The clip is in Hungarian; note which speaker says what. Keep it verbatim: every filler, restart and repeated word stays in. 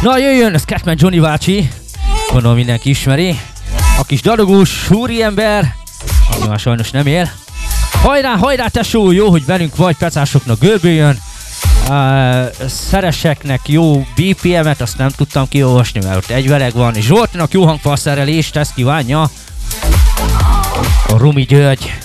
Speaker 1: Na jöjjön, ez Catman Johnny bácsi. Gondolom mindenki ismeri. A kis darogós úriember, aki már sajnos nem él. Hajrá, hajrá tesó, jó, hogy velünk vagy, pecásoknak görbüljön. Uh, szereseknek jó bé pé em-et, azt nem tudtam kiolvasni, mert ott egy veleg van. És Zsoltinak jó hangfalszerelést, ezt kívánja a Rumi György.